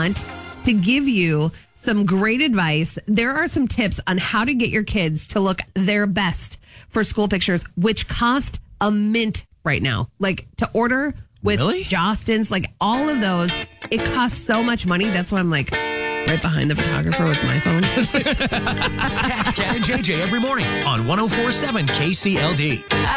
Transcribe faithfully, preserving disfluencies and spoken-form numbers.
want to give you some great advice. There are some tips on how to get your kids to look their best for school pictures, which cost a mint right now. Like to order with Really? Jostens, like all of those, it costs so much money. That's why I'm like right behind the photographer with my phone. Catch Cat and J J every morning on one oh four point seven K C L D.